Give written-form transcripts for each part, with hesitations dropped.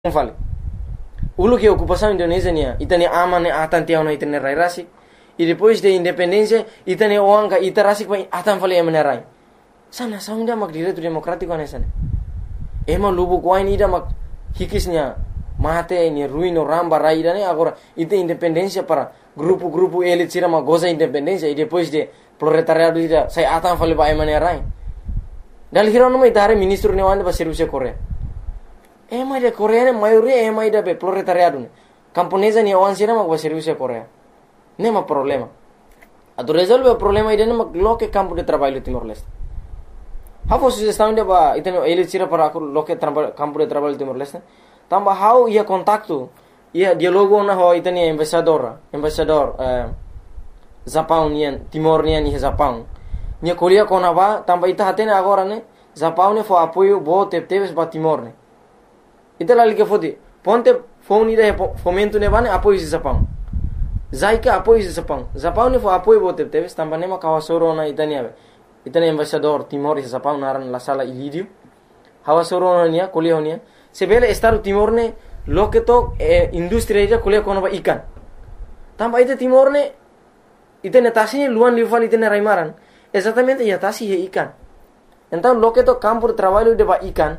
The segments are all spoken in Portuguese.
fale. Ulu que ocupação indonésia itani aman atan tiao na itani rai rasik. E depois de independência itani oanga ita rasik pa atan fale emane rai. Sana saunda mak direito democrático anesane. Ema lubu kwain ida mak hikisnya mate ni ruino ramba rai idane agora ita independência para grupo elite sira mak goza independência e depois de proletariado ida sai atan fale pa emane rai. Dal hirono mai tare ministro ne wanda ba serviço Korea. Ema de Korea ne maioria ema ida be proletariado ne. Camponesa ni awan sira mak ba serviço Korea. Nema problema. Atu resolve o problema ida ne mak loke campo de trabalho Timor-Leste. Hau sugestão de ba iteno elite sira para loke campo de trabalho Timor-Leste. Tamba hau ia contacto ia dialogo na ho itani embaixador Japão nian Timor nian ni Japão. Nia kolia kona ba tamba ita hatene agora ne Japão ne fo apoio bo teves ba Timor ne. Ita lali ke fodi ponte phone ida fomento ne bane apoio de Japão. Zaika apoio de Japão. Japão ne fo apoio bo teves tamba ne ma kawasoro na itania be. Itani embaixador Timor e Japão naran la sala ilidio. Hawasoro nia kolia nia. Sebele estado Timor ne loketo industria ida kolia kona ba ikan. Tamba ita Timor ne itene tasine luan livali itene raimaran. Exatamente ia tasi he ikan. Então loketo campo de trabalho de ba ikan.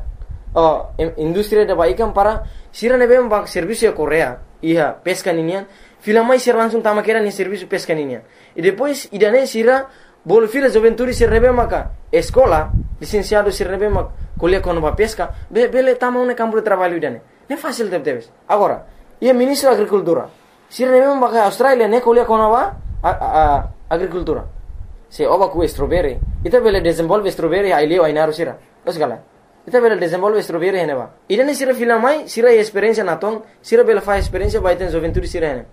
Industria de ba ikan para sira ne bem ba serviço Korea. Ia pesca ninian. Fila mai sira langsung tama kera ni serviço pesca ninian. E depois idane sira bol fila juventude sira nebe maka escola licenciado sira nebe mak kuliah kono ba pesca bele tama une campo de trabalho idane. Ne fácil debes. Agora, ia ministro agricultura. Sira nebe maka Australia ne kuliah kono ba agricultura. Se oba ku strawberry ita bele desenvolve strawberry aileo ainaru sira dos gala ita bele desenvolve strawberry heneba idane sira filamai sira experiência naton sira bele fa experiência baiten juventude sira hene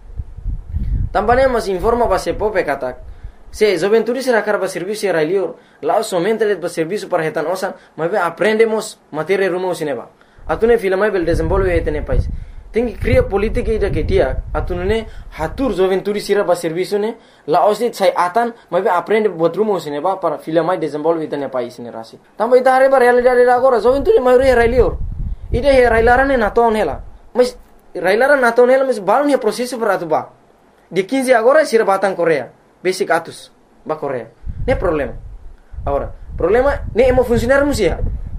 tambane mas informa ba se pope katak se juventude sira karba serviço sira aileo lá somente le ba serviço para hetan osan mas aprendemos matéria rumo sineba atune filamai bele desenvolve hetene país tem cria política ida que dia atunune hatur juventude sira ba serviço ne la osni sai atan mas aprende buat rumo sine ba para filamai desenvolve itane país ne rasi tamba ita are ba realidade agora juventude maioria railior ida he railarane naton hela mas railara naton hela mas baru ne processo para tu ba de 15 agora sira batang Korea basic atus ba Korea ne problema agora problema ne emo funcionar musia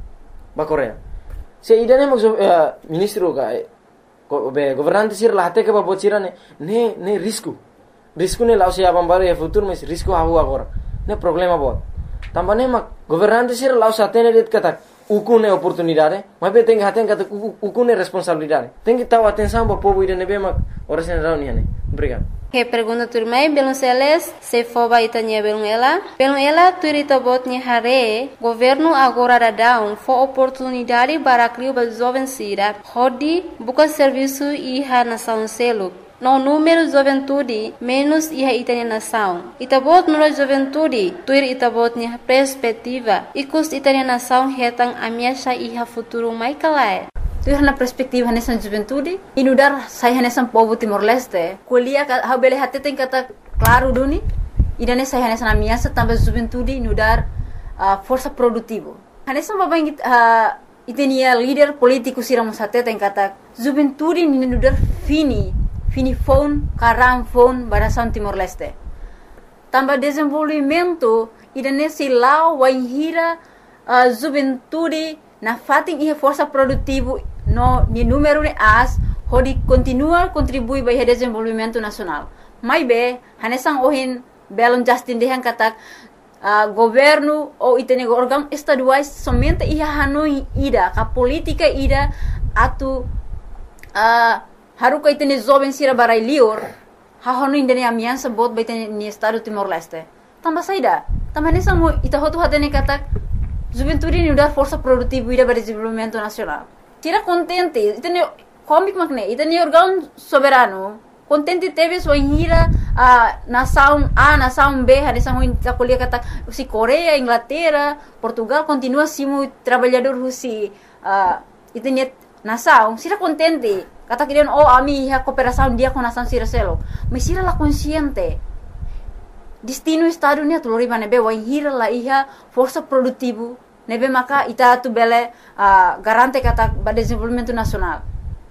ba Korea se ida ne ministro ga governante sir lahate ke babot sira ne risco ne lau sia bambaro ya futuro mas risco hahu agora ne problema bot tambane mak governante sir lau satene det kata ukune oportunidade mas be tenga haten kata ukune responsabilidade tenga tahu atenção ba povo ida nebe mak ora sen rau niane obrigado. Que pergunta turmai belum seles se foba itanya belum ela turita botnya hare governo agora dadão fo oportunidade para criar ba jovem sira hodi buka serviço iha nação selo no número juventude menos iha itanya nação itabot no juventude tuir itabotnya perspectiva ikus itanya nação hetang amiasha iha futuro mai kalai. Tu na perspektiva nessa juventude inudar saya nessa povo Timor-Leste kuliah ha bele hati tem kata claro duni idane saya nessa na minha também juventude inudar força produtivo nessa babang itenia líder político siramos hati tem kata juventude inudar fini phone karam phone barasan Timor-Leste tambah desenvolvimento idane silau waihira juventude na fating iha força produtivo no ni número de as hodi continua contribui para o desenvolvimento nacional. Mai be hanesang ohin belum Justin dehan katak governo ou itene órgão estaduais somente iha hanoi ida ka política ida atu haruka itene jovem sira barai lior ha hanoi indene amiança bot baitene ni estado Timor-Leste. Tambah saida tambah hanesang mo ita hotu hatene katak juventude ni udar força produtiva ida para desenvolvimento nacional. Tira contente, itene komik makne, itene órgão soberano. Contente teve so hira nação A, nação B, hadesang ho takolia kata si Korea, Inglaterra, Portugal continua simo trabalhador husi itene nação. Sira contente. Kata kirian ami ha cooperação dia com nação sira selo. Mas sira la consciente. Destino estado ni atulori manebe wa hira la iha força produtivo nebe maka ita tu bele garante kata ba desenvolvimento nacional